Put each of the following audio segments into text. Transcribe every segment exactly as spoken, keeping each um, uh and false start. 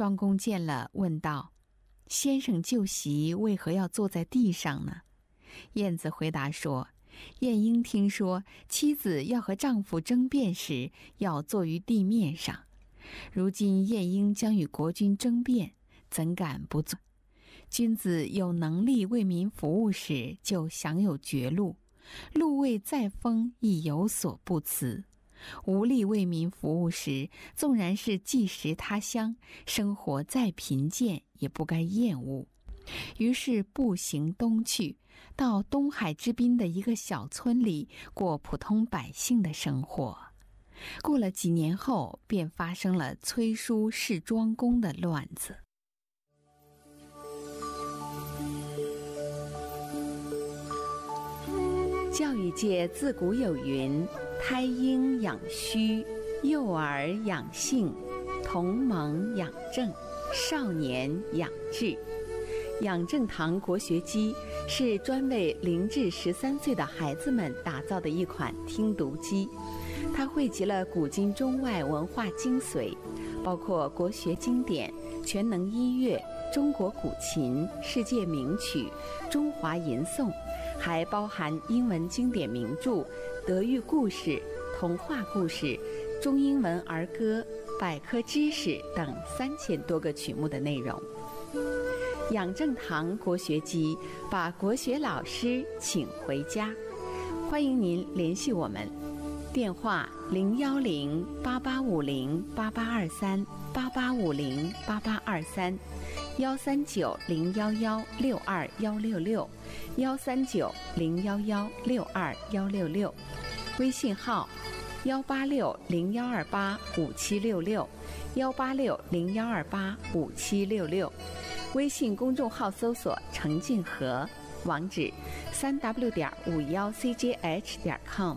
庄公见了，问道：先生就席为何要坐在地上呢？晏子回答说：晏婴听说妻子要和丈夫争辩时，要坐于地面上。如今晏婴将与国君争辩，怎敢不坐？君子有能力为民服务时，就享有爵禄，禄位再丰，亦有所不辞。无力为民服务时，纵然是寄食他乡，生活再贫贱，也不该厌恶。于是步行东去，到东海之滨的一个小村里，过普通百姓的生活。过了几年后，便发生了崔叔弑庄公的乱子。教育界自古有云：胎婴养虚，幼儿养性，同盟养正，少年养志。养正堂国学机是专为零至十三岁的孩子们打造的一款听读机，它汇集了古今中外文化精髓，包括国学经典、全能音乐、中国古琴、世界名曲、中华吟诵，还包含英文经典名著、德育故事、童话故事、中英文儿歌、百科知识等三千多个曲目的内容。养正堂国学机把国学老师请回家，欢迎您联系我们，电话零幺零八八五零八八二三八八五零八八二三，幺三九零幺幺六二幺六六，幺三九零幺幺六二幺六六，微信号幺八六零幺二八五七六六，幺八六零幺二八五七六六。微信公众号搜索程静和，网址三 w 点五幺 c j h 点 com。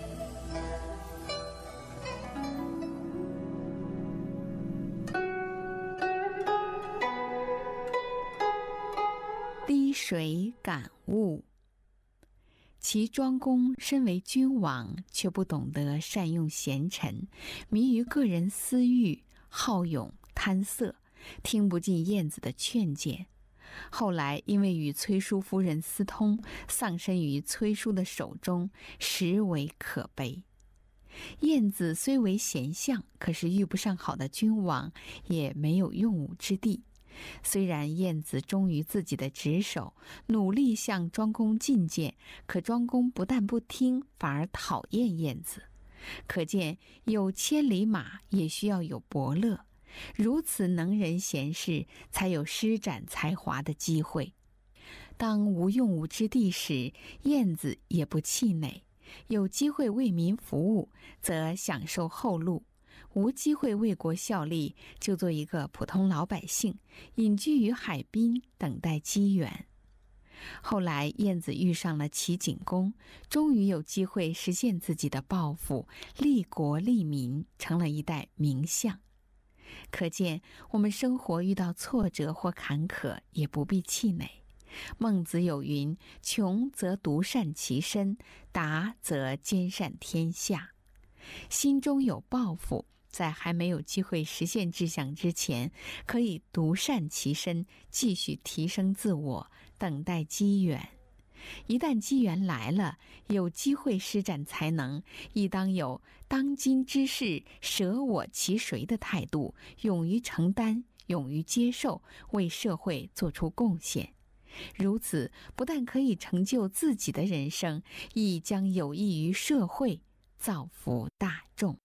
滴水感悟。齐庄公身为君王，却不懂得善用贤臣，迷于个人私欲，好勇贪色，听不进晏子的劝谏。后来因为与崔叔夫人私通，丧身于崔叔的手中，实为可悲。晏子虽为贤相，可是遇不上好的君王，也没有用武之地。虽然晏子忠于自己的职守，努力向庄公进谏，可庄公不但不听，反而讨厌晏子。可见有千里马，也需要有伯乐。如此能人贤士，才有施展才华的机会。当无用武之地时，晏子也不气馁，有机会为民服务，则享受后路；无机会为国效力，就做一个普通老百姓，隐居于海滨，等待机缘。后来晏子遇上了齐景公，终于有机会实现自己的抱负，利国利民，成了一代名相。可见我们生活遇到挫折或坎坷，也不必气馁。孟子有云：穷则独善其身，达则兼善天下。心中有抱负，在还没有机会实现志向之前，可以独善其身，继续提升自我，等待机缘。一旦机缘来了，有机会施展才能，亦当有当今之事舍我其谁的态度，勇于承担，勇于接受，为社会做出贡献。如此不但可以成就自己的人生，亦将有益于社会，造福大众。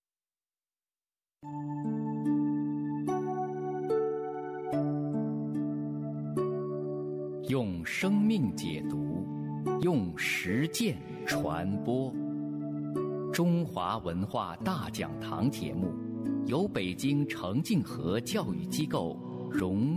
用生命解读，用实践传播。中华文化大讲堂节目由北京程静和教育机构荣